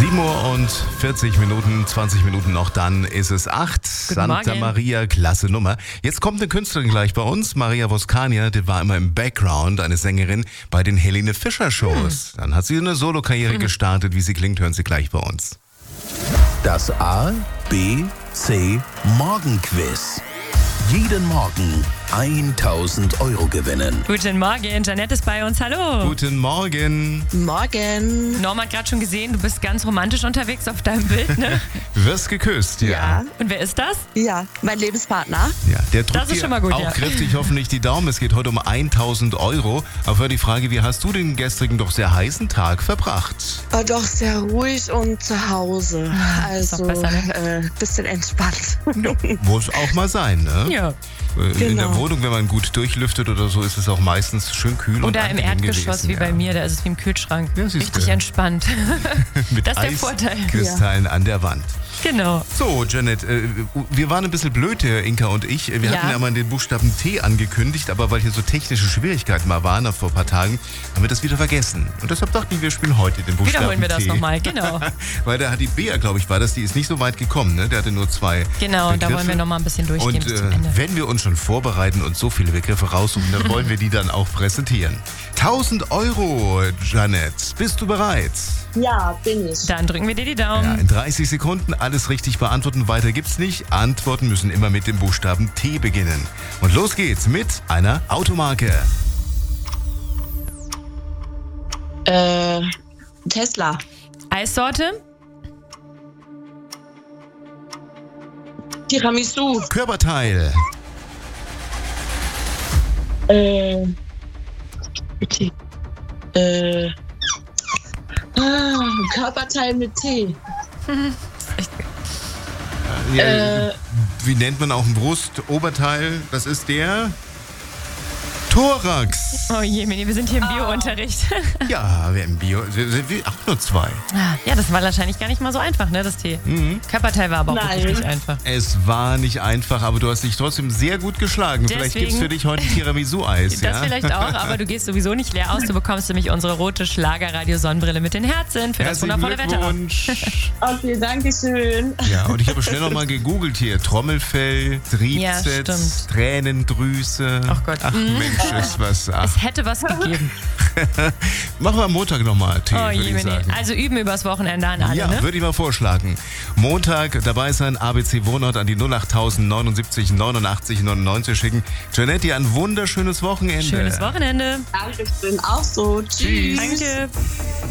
7:40, 20 Minuten noch, dann ist es 8. Santa Maria, klasse Nummer. Jetzt kommt eine Künstlerin gleich bei uns, Maria Voskania, die war immer im Background, eine Sängerin bei den Helene Fischer Shows. Dann hat sie eine Solokarriere gestartet, wie sie klingt, hören Sie gleich bei uns. Das A, B, C Morgenquiz. Jeden Morgen 1.000 € gewinnen. Guten Morgen, Janette ist bei uns, hallo. Guten Morgen. Morgen. Norma hat gerade schon gesehen, du bist ganz romantisch unterwegs auf deinem Bild, ne? Du wirst geküsst, ja. Und wer ist das? Ja, mein Lebenspartner. Ja, der drückt Das ist dir schon mal gut, auch ja. kräftig hoffentlich die Daumen. Es geht heute um 1.000 €. Aber die Frage, wie hast du den gestrigen doch sehr heißen Tag verbracht? War doch sehr ruhig und zu Hause. ist doch Also, besser, ne? bisschen entspannt. Muss auch mal sein, ne? Ja. In der Genau. Wohnung, wenn man gut durchlüftet oder so, ist es auch meistens schön kühl und Oder im angenehm Erdgeschoss gewesen, wie bei mir, da ist es wie im Kühlschrank. Ja, siehst Richtig du. entspannt. Mit Das ist der Vorteil. Eiskristallen an der Wand. Genau. So, Janet, wir waren ein bisschen blöd, Inka und ich. Wir hatten ja mal den Buchstaben T angekündigt, aber weil hier so technische Schwierigkeiten mal waren vor ein paar Tagen, haben wir das wieder vergessen. Und deshalb dachten wir spielen heute den Buchstaben Wiederholen wir das T. nochmal, genau. Weil da hat die Bea, glaube ich, war das, die ist nicht so weit gekommen, ne? Der hatte nur 2 Genau, Begriffe. da wollen wir nochmal ein bisschen durchgehen Und bis zum Ende. wenn wir uns schon vorbereiten und so viele Begriffe raussuchen, dann wollen wir die dann auch präsentieren. 1.000 €, Janet. Bist du bereit? Ja, bin ich. Dann drücken wir dir die Ja, Daumen. in 30 Sekunden alles richtig beantworten. Weiter gibt's nicht. Antworten müssen immer mit dem Buchstaben T beginnen. Und los geht's mit einer Automarke. Tesla. Eissorte, Tiramisu. Körperteil. T. Körperteil mit T. Ja, wie nennt man auch ein Brustoberteil? Das ist der Thorax. oh je, Mini, wir sind hier im Biounterricht. Ja, wir im Bio sind wir auch nur 2. Ja, das war wahrscheinlich gar nicht mal so einfach, ne, das T. Körperteil war aber auch Nein. wirklich nicht einfach. Es war nicht einfach, aber du hast dich trotzdem sehr gut geschlagen. Vielleicht Deswegen- gibt's für dich heute Tiramisu-Eis. Das ja? vielleicht auch, aber du gehst sowieso nicht leer aus. Du bekommst nämlich unsere rote Schlagerradio-Sonnenbrille mit den Herzen für das Herzlichen wundervolle Wetter. Glückwunsch. Okay, danke schön. Ja, und ich habe schnell nochmal gegoogelt hier. Trommelfell, Ja, Trizeps, stimmt. Tränendrüse. Ach Gott. Ach Mensch, ist was. Ach. Es hätte was gegeben. Machen wir am Montag nochmal Tee, Oh würde je, ich Mini. sagen. Also üben übers Wochenende an alle, Ja, ne? würde ich mal vorschlagen. Montag dabei sein, ABC Wohnort an die 08000 79 89 99 schicken. Janette, dir ein wunderschönes Wochenende. Schönes Wochenende. Dankeschön, auch so. Tschüss. Danke.